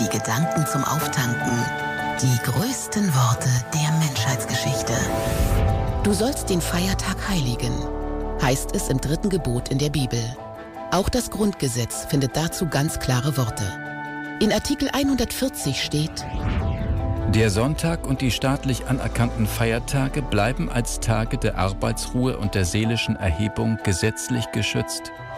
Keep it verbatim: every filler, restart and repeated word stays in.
die Gedanken zum Auftanken, die größten Worte der Menschheitsgeschichte. Du sollst den Feiertag heiligen, heißt es im dritten Gebot in der Bibel. Auch das Grundgesetz findet dazu ganz klare Worte. In Artikel hundertvierzig steht: Der Sonntag und die staatlich anerkannten Feiertage bleiben als Tage der Arbeitsruhe und der seelischen Erhebung gesetzlich geschützt